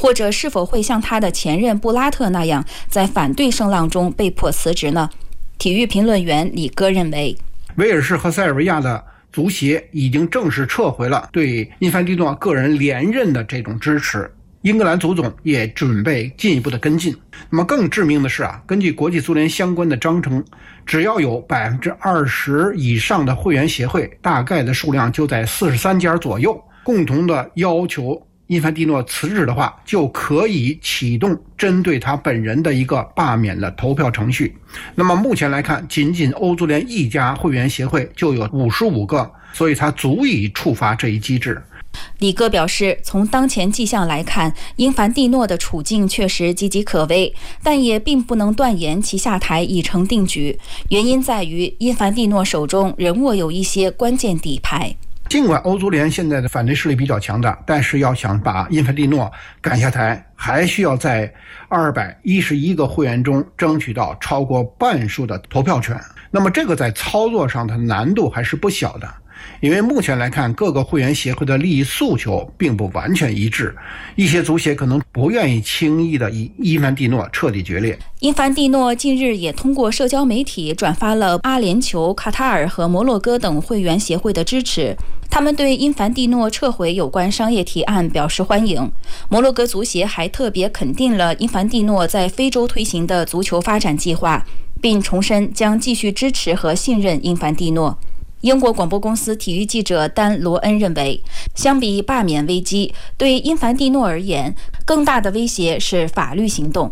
或者是否会像他的前任布拉特那样，在反对声浪中被迫辞职呢？体育评论员李戈认为， 威尔士和塞尔维亚的足协已经正式撤回了对因凡蒂诺个人连任的这种支持，英格兰足总也准备进一步的跟进。那么更致命的是根据国际足联相关的章程，只要有 20% 以上的会员协会，大概的数量就在43家左右，共同的要求因凡蒂诺辞职的话，就可以启动针对他本人的一个罢免的投票程序。那么目前来看，仅仅欧足联一家会员协会就有55个，所以它足以触发这一机制。 李戈表示，从当前迹象来看，因凡蒂诺的处境确实岌岌可危，但也并不能断言其下台已成定局。原因在于因凡蒂诺手中仍握有一些关键底牌。 尽管欧足联现在的反对势力比较强大，但是要想把因凡蒂诺赶下台，还需要在211个会员中争取到超过半数的投票权。那么这个在操作上的难度还是不小的，因为目前来看，各个会员协会的利益诉求并不完全一致，一些足协可能不愿意轻易的与因凡蒂诺彻底决裂。 因凡蒂诺近日也通过社交媒体转发了阿联酋、卡塔尔和摩洛哥等会员协会的支持，他们对因凡蒂诺撤回有关商业提案表示欢迎。摩洛哥足协还特别肯定了因凡蒂诺在非洲推行的足球发展计划，并重申将继续支持和信任因凡蒂诺。英国广播公司体育记者丹·罗恩认为，相比罢免危机，对因凡蒂诺而言，更大的威胁是法律行动。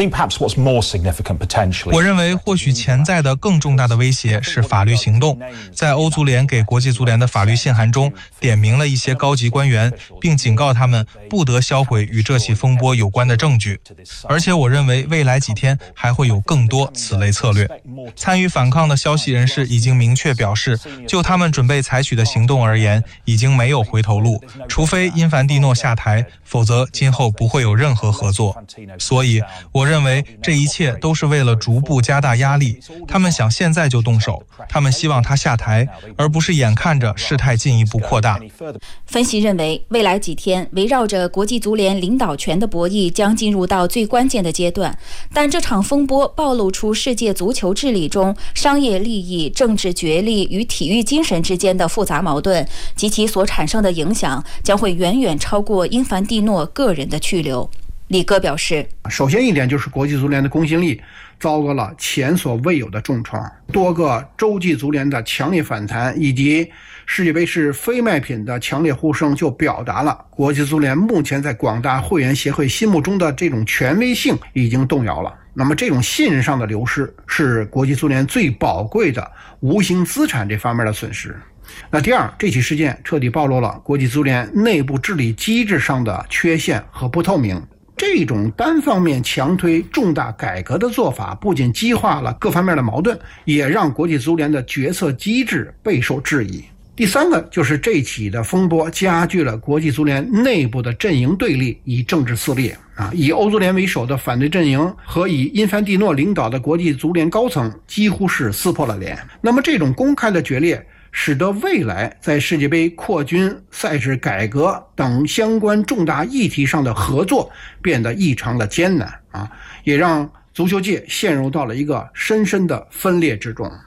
我认为或许潜在的更重大的威胁是法律行动。在欧足联给国际足联的法律信函中，点名了一些高级官员，并警告他们不得销毁与这起风波有关的证据。而且我认为未来几天还会有更多此类策略。参与反抗的消息人士已经明确表示，就他们准备采取的行动而言，已经没有回头路，除非因凡蒂诺下台，否则今后不会有任何合作。所以我认为这一切都是为了逐步加大压力，他们想现在就动手，他们希望他下台，而不是眼看着事态进一步扩大。 分析认为，未来几天围绕着国际足联领导权的博弈将进入到最关键的阶段，但这场风波暴露出世界足球治理中商业利益、政治角力与体育精神之间的复杂矛盾，及其所产生的影响将会远远超过因凡蒂诺个人的去留。李戈表示， 首先一点就是国际足联的公信力遭到了前所未有的重创，多个洲际足联的强烈反弹以及世界杯是非卖品的强烈呼声，就表达了国际足联目前在广大会员协会心目中的这种权威性已经动摇了。那么这种信任上的流失是国际足联最宝贵的无形资产这方面的损失。那第二，这起事件彻底暴露了国际足联内部治理机制上的缺陷和不透明。这种单方面强推重大改革的做法，不仅激化了各方面的矛盾，也让国际足联的决策机制备受质疑。第三个就是这起的风波加剧了国际足联内部的阵营对立与政治撕裂以欧足联为首的反对阵营和以因凡蒂诺领导的国际足联高层几乎是撕破了脸。那么这种公开的决裂使得未来在世界杯扩军、赛制改革等相关重大议题上的合作变得异常的艰难也让足球界陷入到了一个深深的分裂之中。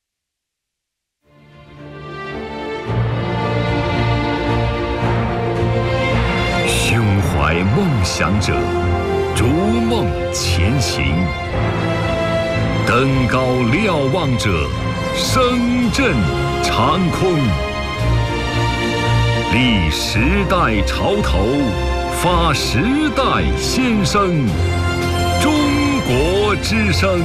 胸怀梦想者，逐梦前行，登高瞭望者，声震长空，立时代潮头，发时代先声，中国之声。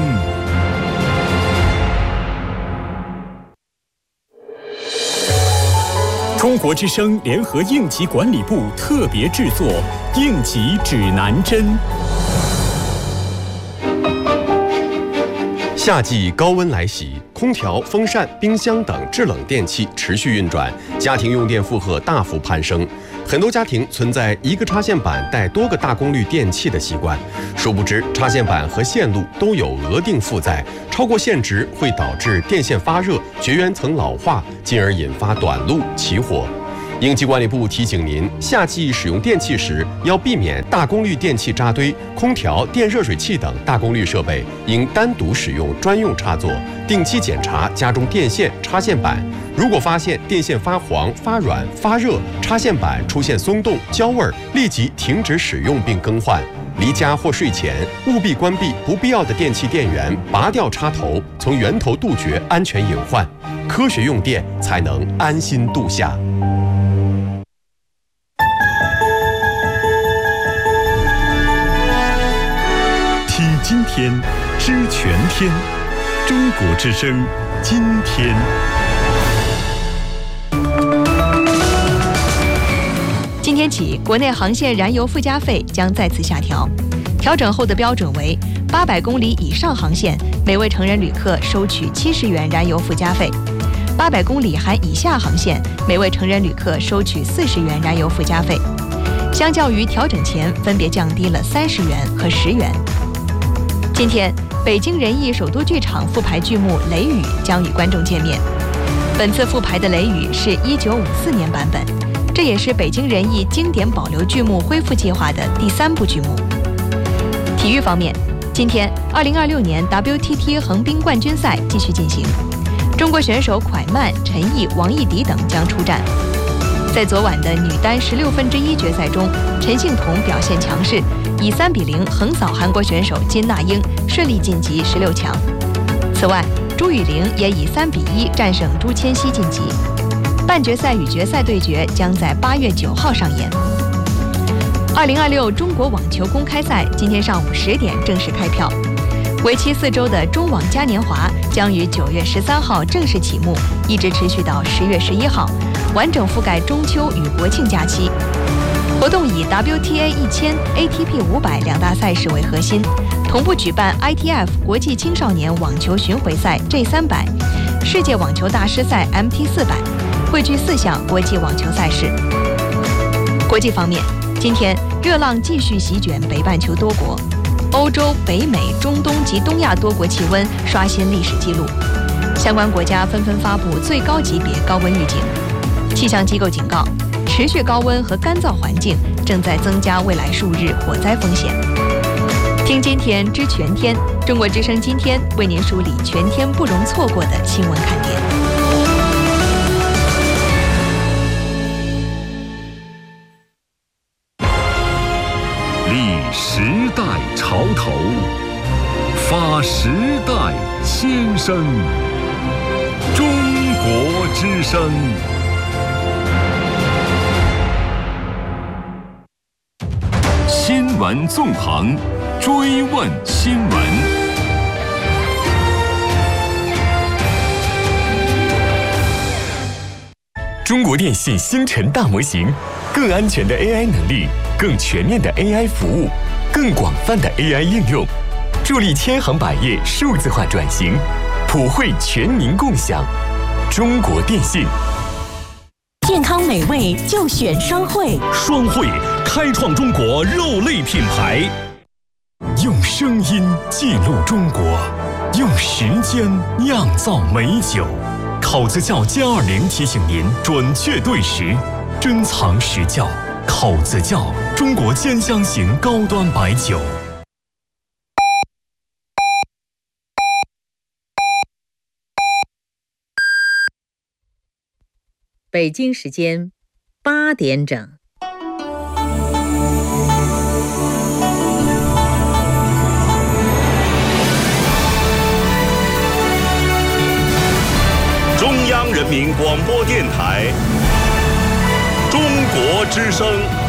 中国之声联合应急管理部特别制作《应急指南针》。 夏季高温来袭，空调、风扇、冰箱等制冷电器持续运转，家庭用电负荷大幅攀升。很多家庭存在一个插线板带多个大功率电器的习惯，殊不知插线板和线路都有额定负载，超过限值会导致电线发热、绝缘层老化，进而引发短路起火。 应急管理部提醒您，夏季使用电器时要避免大功率电器扎堆，空调、电热水器等大功率设备应单独使用专用插座，定期检查家中电线、插线板。如果发现电线发黄、发软、发热，插线板出现松动、焦味，立即停止使用并更换。离家或睡前务必关闭不必要的电器电源，拔掉插头，从源头杜绝安全隐患。科学用电，才能安心度夏。 听今天，知全天。中国之声，今天。 今天起，国内航线燃油附加费将再次下调，调整后的标准为800公里以上航线，每位成人旅客收取70元燃油附加费；800公里含以下航线，每位成人旅客收取40元燃油附加费。相较于调整前，分别降低了30元和10元。今天，北京人艺首都剧场复排剧目《雷雨》将与观众见面。本次复排的《雷雨》是1954年版本。这也是北京人艺经典保留剧目恢复计划的第3部剧目。体育方面，今天2026年 WTT 横滨冠军赛继续进行，中国选手蒯曼、陈毅、王艺迪等将出战。在昨晚的女单1/16决赛中，陈幸同表现强势，以3比0横扫韩国选手金娜英，顺利晋级16强。此外，朱雨玲也以3比1战胜朱千熙晋级。半决赛与决赛对决将在8月9号上演。2026中国网球公开赛今天上午10点正式开票，为期4周的中网嘉年华将于9月13号正式启幕，一直持续到10月11号，完整覆盖中秋与国庆假期。活动以 WTA 1000、ATP 500两大赛事为核心，同步举办 ITF 国际青少年网球巡回赛 G300、世界网球大师赛 MT400。汇聚4项国际网球赛事。国际方面，今天热浪继续席卷北半球多国，欧洲、北美、中东及东亚多国气温刷新历史记录，相关国家纷纷发布最高级别高温预警。气象机构警告，持续高温和干燥环境正在增加未来数日火灾风险。听今天知全天，中国之声今天为您梳理全天不容错过的新闻看点。 立时代潮头，发时代先声。中国之声。新闻纵横，追问新闻。 中国电信星辰大模型，更安全的 AI 能力，更全面的 AI 服务，更广泛的 AI 应用，助力千行百业数字化转型，普惠全民共享。中国电信。 健康美味就选双汇， 双汇开创中国肉类品牌， 用声音记录中国，用时间酿造美酒。考子窖+20提醒您准确对时，珍藏实窖。考子窖，中国兼香型高端白酒。 北京时间8点整。 中央人民广播电台，中国之声。